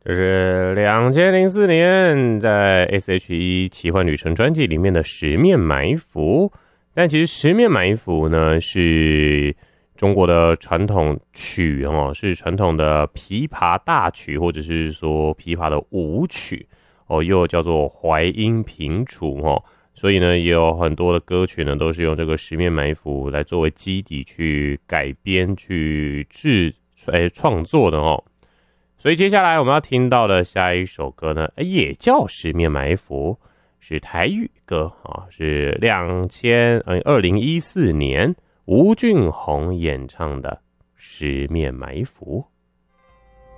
这是2004年在 S.H.E 奇幻旅程专辑里面的《十面埋伏》，但其实《十面埋伏》呢是中国的传统曲哦，是传统的琵琶大曲，或者是说琵琶的舞曲哦，又叫做淮阴平楚哦，所以呢也有很多的歌曲呢都是用这个《十面埋伏》来作为基底去改编、去创作的哦。所以接下来我们要听到的下一首歌呢，也叫《十面埋伏》，是台语歌啊，是2014年吴俊宏演唱的《十面埋伏》。